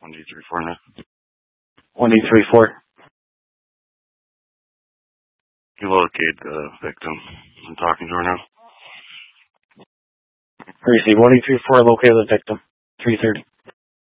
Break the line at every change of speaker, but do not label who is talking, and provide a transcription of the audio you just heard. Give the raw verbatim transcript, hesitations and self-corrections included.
one eight three four now.
one eight three four.
You locate the victim. I'm talking to her now.
Receive one eight three four, locate the victim. three thirty.